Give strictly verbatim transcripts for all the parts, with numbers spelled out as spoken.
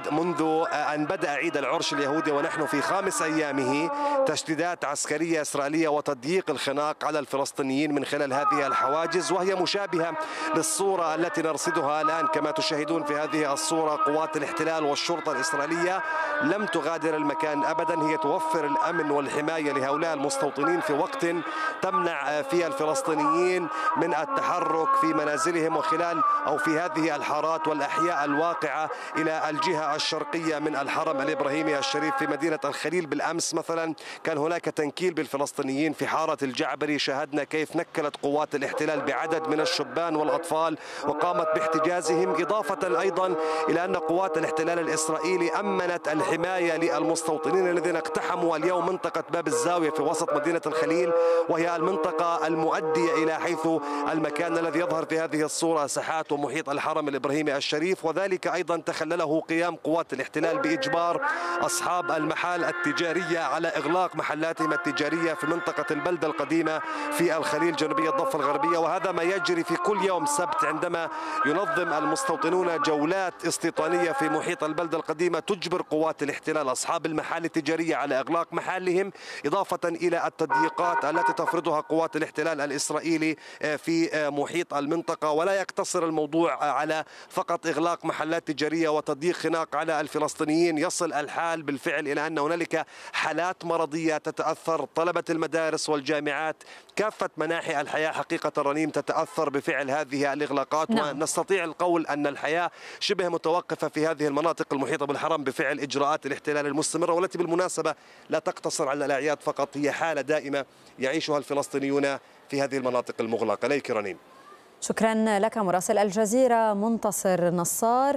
نشهد منذ أن بدأ عيد العرش اليهودي ونحن في خامس أيامه تشديدات عسكرية إسرائيلية وتضييق الخناق على الفلسطينيين من خلال هذه الحواجز، وهي مشابهة للصورة التي نرصدها الآن. كما تشاهدون في هذه الصورة قوات الاحتلال والشرطة الإسرائيلية لم تغادر المكان أبدا، هي توفر الأمن والحماية لهؤلاء المستوطنين في وقت تمنع فيه الفلسطينيين من التحرك في منازلهم وخلال أو في هذه الحارات والأحياء الواقعة إلى الجهة الشرقية من الحرم الإبراهيمي الشريف. في مدينة الخليل بالأمس مثلا كان هناك تنكيل بالفلسطينيين في حارة الجعبري، شاهدنا كيف نكلت قوات الاحتلال بعدد من الشبان والأطفال وقامت باحتجازهم، إضافة أيضا إلى أن قوات الاحتلال الإسرائيلي أمنت الحماية للمستوطنين الذين اقتحموا اليوم منطقة باب الزاوية في وسط مدينة الخليل، وهي المنطقة المؤدية إلى حيث المكان الذي يظهر في هذه الصورة ساحات ومحيط الحرم الإبراهيمي الشريف. وذلك أيضا تخلله قيام قوات الاحتلال بإجبار أصحاب المحال التجارية على إغلاق محلاتهم التجارية في منطقة البلدة القديمة في الخليل جنوبية الضفة الغربية. وهذا ما يجري في كل يوم سبت عندما ينظم المستوطنون جولات استيطانية في محيط البلدة القديمة تجبر قوات الاحتلال أصحاب المحال التجارية على إغلاق محلهم، إضافة إلى التضييقات التي تفرضها قوات الاحتلال الإسرائيلي في محيط المنطقة. ولا يقتصر الموضوع على فقط إغلاق محلات تجارية وتضييق خناق على الفلسطينيين، يصل الحال بالفعل إلى أن هنالك حالات مرضية تتأثر، طلبة المدارس والجامعات، كافة مناحي الحياة حقيقة رنيم تتأثر بفعل هذه الإغلاقات. نعم. ونستطيع القول أن الحياة شبه متوقفة في هذه المناطق المحيطة بالحرم بفعل إجراءات الاحتلال المستمرة، والتي بالمناسبة لا تقتصر على الأعياد فقط، هي حالة دائمة يعيشها الفلسطينيون في هذه المناطق المغلقة. ليك رنيم. شكرا لك مراسل الجزيرة منتصر نصار.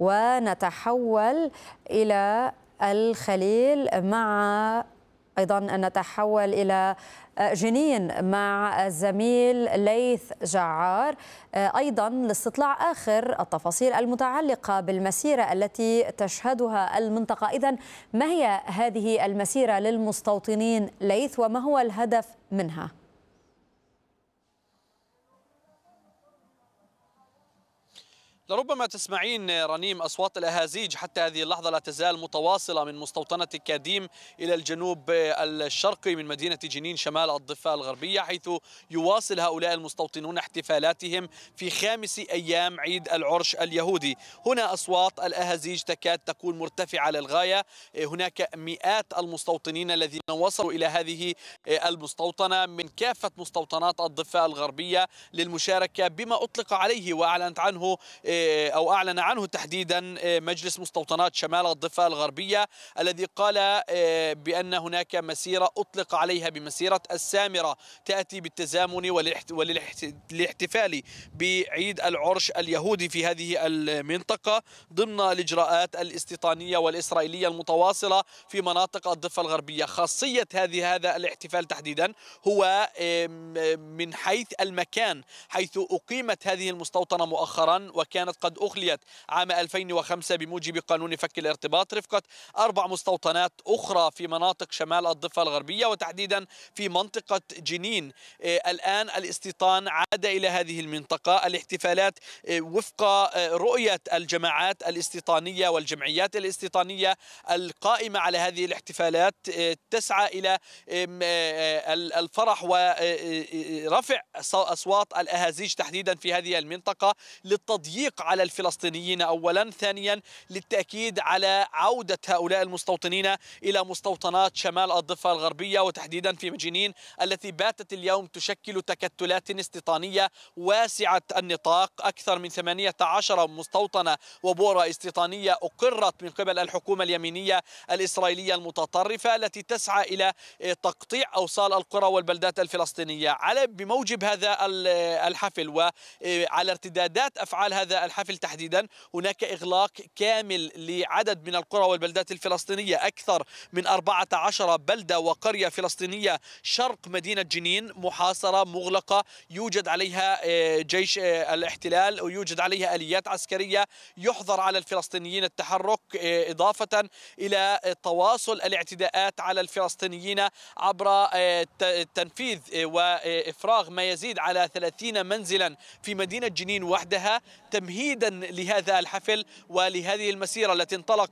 ونتحول إلى الخليل مع أيضا أن نتحول إلى جنين مع الزميل ليث جعار أيضا لاستطلاع آخر التفاصيل المتعلقة بالمسيرة التي تشهدها المنطقة. إذن ما هي هذه المسيرة للمستوطنين ليث وما هو الهدف منها؟ لربما تسمعين رنيم أصوات الأهازيج حتى هذه اللحظة لا تزال متواصلة من مستوطنة كاديم إلى الجنوب الشرقي من مدينة جنين شمال الضفة الغربية، حيث يواصل هؤلاء المستوطنون احتفالاتهم في خامس أيام عيد العرش اليهودي. هنا أصوات الأهازيج تكاد تكون مرتفعة للغاية، هناك مئات المستوطنين الذين وصلوا إلى هذه المستوطنة من كافة مستوطنات الضفة الغربية للمشاركة بما أطلق عليه وأعلنت عنه أو أعلن عنه تحديدا مجلس مستوطنات شمال الضفة الغربية، الذي قال بأن هناك مسيرة أطلق عليها بمسيرة السامرة تأتي بالتزامن والاحتفال بعيد العرش اليهودي في هذه المنطقة ضمن الإجراءات الاستيطانية والإسرائيلية المتواصلة في مناطق الضفة الغربية. خاصية هذه هذا الاحتفال تحديدا هو من حيث المكان، حيث أقيمت هذه المستوطنة مؤخرا وكانت قد أخليت عام ألفين وخمسة بموجب قانون فك الارتباط رفقة أربع مستوطنات أخرى في مناطق شمال الضفة الغربية وتحديدا في منطقة جنين. الآن الاستيطان عاد إلى هذه المنطقة. الاحتفالات وفق رؤية الجماعات الاستيطانية والجمعيات الاستيطانية القائمة على هذه الاحتفالات تسعى إلى الفرح ورفع أصوات الأهازيج تحديدا في هذه المنطقة للتضييق على الفلسطينيين أولا، ثانيا للتأكيد على عودة هؤلاء المستوطنين إلى مستوطنات شمال الضفة الغربية وتحديدا في جنين التي باتت اليوم تشكل تكتلات استيطانية واسعة النطاق. أكثر من ثمانية عشر مستوطنة وبورة استيطانية أقرت من قبل الحكومة اليمينية الإسرائيلية المتطرفة التي تسعى إلى تقطيع أوصال القرى والبلدات الفلسطينية. على بموجب هذا الحفل وعلى ارتدادات أفعال هذا الحفل تحديدا هناك إغلاق كامل لعدد من القرى والبلدات الفلسطينية. أكثر من أربعة عشر بلدة وقرية فلسطينية شرق مدينة جنين محاصرة مغلقة يوجد عليها جيش الاحتلال ويوجد عليها آليات عسكرية، يحظر على الفلسطينيين التحرك، إضافة إلى تواصل الاعتداءات على الفلسطينيين عبر تنفيذ وإفراغ ما يزيد على ثلاثين منزلا في مدينة جنين وحدها تمهيدا لهذا الحفل ولهذه المسيرة التي انطلق